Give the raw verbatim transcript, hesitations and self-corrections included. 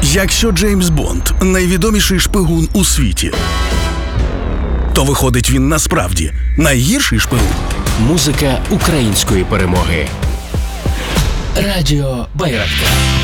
Якщо Джеймс Бонд – найвідоміший шпигун у світі, то виходить він насправді найгірший шпигун? Музика української перемоги. Радіо Байрактар.